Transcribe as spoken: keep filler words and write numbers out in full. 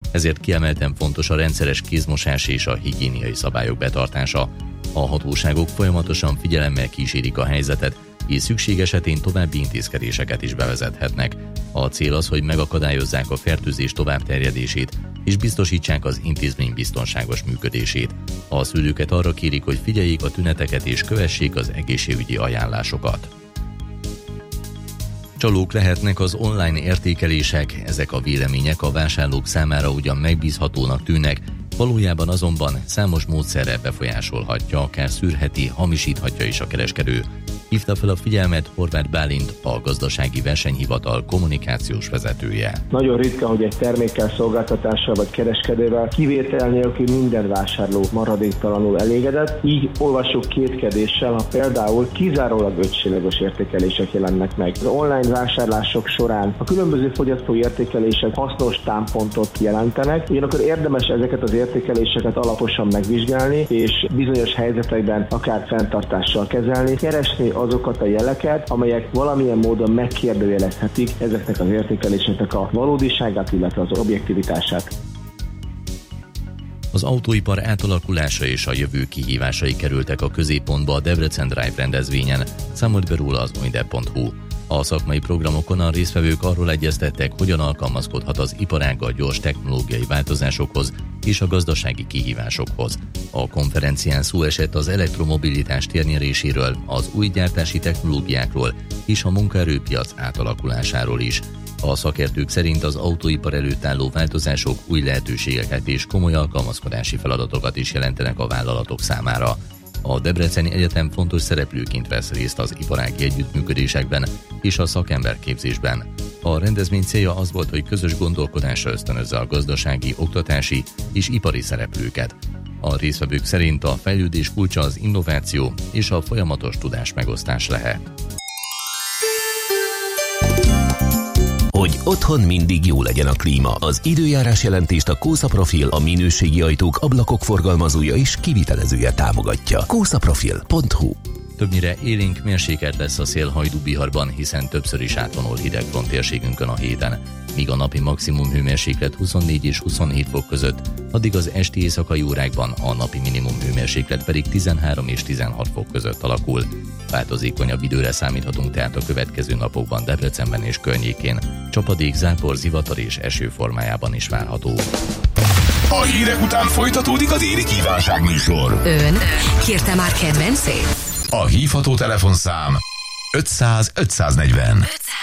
ezért kiemelten fontos a rendszeres kézmosás és a higiéniai szabályok betartása. A hatóságok folyamatosan figyelemmel kísérik a helyzetet, és szükség esetén további intézkedéseket is bevezethetnek. A cél az, hogy megakadályozzák a fertőzés továbbterjedését, és biztosítsák az intézmény biztonságos működését. A szülőket arra kérik, hogy figyeljék a tüneteket és kövessék az egészségügyi ajánlásokat. Csalók lehetnek az online értékelések, ezek a vélemények a vásárlók számára ugyan megbízhatónak tűnnek, valójában azonban számos módszerrel befolyásolhatja, akár szűrheti, hamisíthatja is a kereskedő. Hívta fel a figyelmet Horváth Bálint, a Gazdasági Versenyhivatal kommunikációs vezetője. Nagyon ritka, hogy egy termékkel, szolgáltatással vagy kereskedővel kivétel nélkül minden vásárló maradéktalanul elégedett. Így olvasjuk kétkedéssel, ha például kizárólag ötcsillagos értékelések jelennek meg. Az online vásárlások során a különböző fogyasztói értékelések hasznos támpontot jelentenek, ugyanakkor érdemes ezeket az értékeléseket alaposan megvizsgálni, és bizonyos helyzetekben akár fenntartással kezelni, keresni azokat a jeleket, amelyek valamilyen módon megkérdőjelezhetik ezeknek az értékeléseknek a valódiságát, illetve az objektivitását. Az autóipar átalakulása és a jövő kihívásai kerültek a középpontba a Debrecen Drive rendezvényen, számolt be róla az oindep pont hu. A szakmai programokon a résztvevők arról egyeztettek, hogyan alkalmazkodhat az iparág a gyors technológiai változásokhoz és a gazdasági kihívásokhoz. A konferencián szó esett az elektromobilitás térnyeréséről, az új gyártási technológiákról és a munkaerőpiac átalakulásáról is. A szakértők szerint az autóipar előtt álló változások új lehetőségeket és komoly alkalmazkodási feladatokat is jelentenek a vállalatok számára. A Debreceni Egyetem fontos szereplőként vesz részt az iparági együttműködésekben és a szakemberképzésben. A rendezvény célja az volt, hogy közös gondolkodásra ösztönözze a gazdasági, oktatási és ipari szereplőket. A résztvevők szerint a fejlődés kulcsa az innováció és a folyamatos tudásmegosztás lehet. Hogy otthon mindig jó legyen a klíma. Az időjárás jelentést a Kósa Profil, a minőségi ajtók, ablakok forgalmazója és kivitelezője támogatja. kósa profil pont hu. Többnyire élénk mérsékelt lesz a szél Hajdú-Biharban, hiszen többször is átvonul hidegfront térségünkön a héten. Míg a napi maximum hőmérséklet huszonnégy és huszonhét fok között, addig az esti éjszakai órákban a napi minimum hőmérséklet pedig tizenhárom és tizenhat fok között alakul. Változékonyabb időre számíthatunk tehát a következő napokban Debrecenben és környékén. Csapadék, zápor, zivatar és eső formájában is várható. A hírek után folytatódik a déli kívánság műsor. Ön kérte már kedvencét? A hívható telefonszám ötszáz ötszáznegyven.